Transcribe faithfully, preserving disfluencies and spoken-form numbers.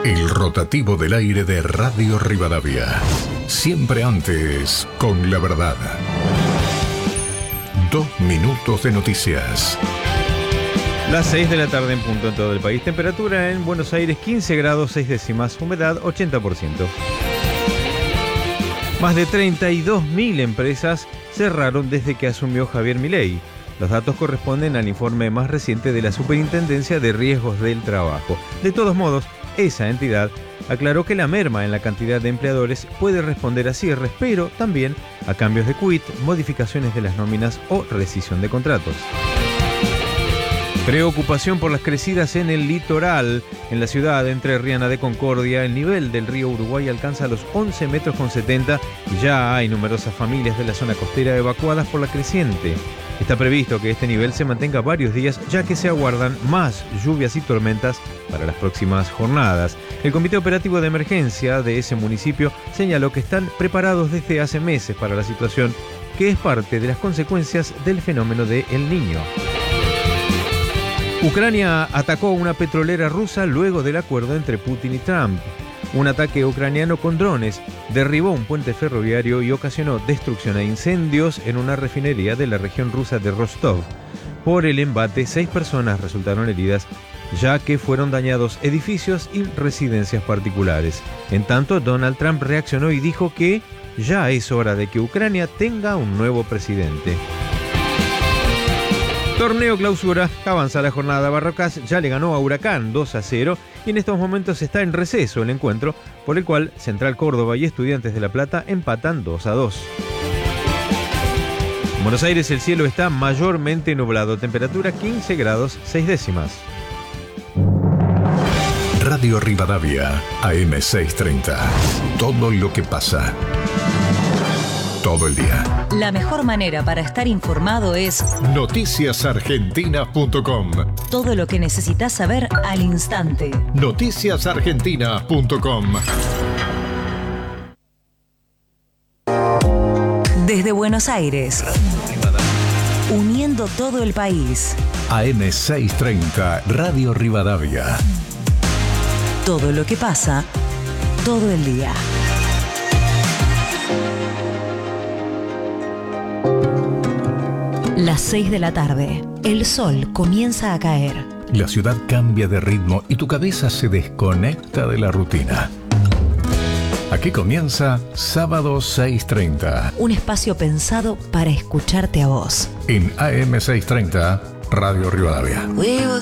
El rotativo del aire de Radio Rivadavia. Siempre antes, con la verdad. Dos minutos de noticias. Las seis de la tarde en punto en todo el país. Temperatura en Buenos Aires quince grados seis décimas. Humedad ochenta por ciento. Más de treinta y dos mil empresas cerraron desde que asumió Javier Milei. Los datos corresponden al informe más reciente de la Superintendencia de Riesgos del Trabajo. De todos modos, esa entidad aclaró que la merma en la cantidad de empleadores puede responder a cierres, pero también a cambios de quit, modificaciones de las nóminas o rescisión de contratos. Preocupación por las crecidas en el litoral. En la ciudad entrerriana de Concordia, el nivel del río Uruguay alcanza los once metros con setenta y ya hay numerosas familias de la zona costera evacuadas por la creciente. Está previsto que este nivel se mantenga varios días, ya que se aguardan más lluvias y tormentas para las próximas jornadas. El Comité Operativo de Emergencia de ese municipio señaló que están preparados desde hace meses para la situación, que es parte de las consecuencias del fenómeno de El Niño. Ucrania atacó una petrolera rusa luego del acuerdo entre Putin y Trump. Un ataque ucraniano con drones derribó un puente ferroviario y ocasionó destrucción e incendios en una refinería de la región rusa de Rostov. Por el embate, seis personas resultaron heridas, ya que fueron dañados edificios y residencias particulares. En tanto, Donald Trump reaccionó y dijo que ya es hora de que Ucrania tenga un nuevo presidente. Torneo Clausura, avanza la jornada. Barracas ya le ganó a Huracán dos a cero y en estos momentos está en receso el encuentro, por el cual Central Córdoba y Estudiantes de La Plata empatan dos a dos. En Buenos Aires el cielo está mayormente nublado, temperatura quince grados seis décimas. Radio Rivadavia, A M seiscientos treinta. Todo lo que pasa. Todo el día. La mejor manera para estar informado es noticias argentina punto com. Todo lo que necesitas saber al instante. noticias argentina punto com. Desde Buenos Aires, uniendo todo el país. A M seiscientos treinta, Radio Rivadavia. Todo lo que pasa, todo el día. Las seis de la tarde. El sol comienza a caer. La ciudad cambia de ritmo y tu cabeza se desconecta de la rutina. Aquí comienza Sábado seiscientos treinta. Un espacio pensado para escucharte a vos. En A M seiscientos treinta, Radio Rivadavia. We were